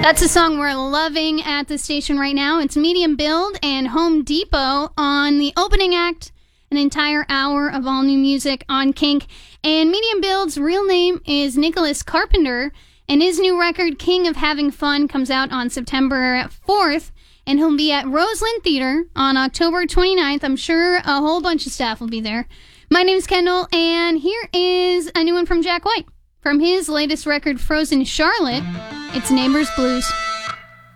That's a song we're loving at the station right now. It's Medium Build and Home Depot on the opening act, an entire hour of all new music on Kink. And Medium Build's real name is Nicholas Carpenter, and his new record, King of Having Fun, comes out on September 4th, and he'll be at Roseland Theater on October 29th. I'm sure a whole bunch of staff will be there. My name's Kendall, and here is a new one from Jack White. From his latest record, Frozen Charlotte, it's Neighbors Blues.